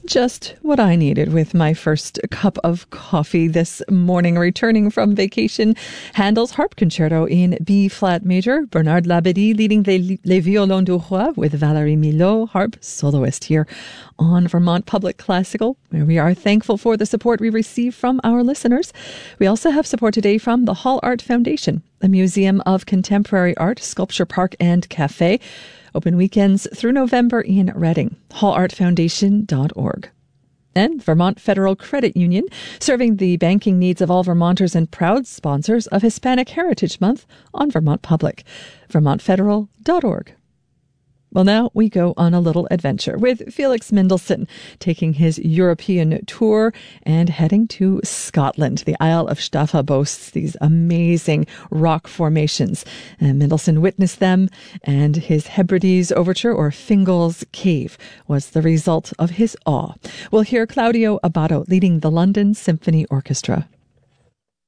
Just what I needed with my first cup of coffee this morning. Returning from vacation, Handel's Harp Concerto in B-flat major. Bernard Labadie leading Les Violons du Roi with Valérie Milot, harp soloist here on Vermont Public Classical, where we are thankful for the support we receive from our listeners. We also have support today from the Hall Art Foundation, a museum of contemporary art, sculpture park and cafe. Open weekends through November in Reading. hallartfoundation.org. And Vermont Federal Credit Union, serving the banking needs of all Vermonters and proud sponsors of Hispanic Heritage Month on Vermont Public. vermontfederal.org. Well, now we go on a little adventure with Felix Mendelssohn, taking his European tour and heading to Scotland. The Isle of Staffa boasts these amazing rock formations. And Mendelssohn witnessed them, and his Hebrides Overture, or Fingal's Cave, was the result of his awe. We'll hear Claudio Abbado leading the London Symphony Orchestra.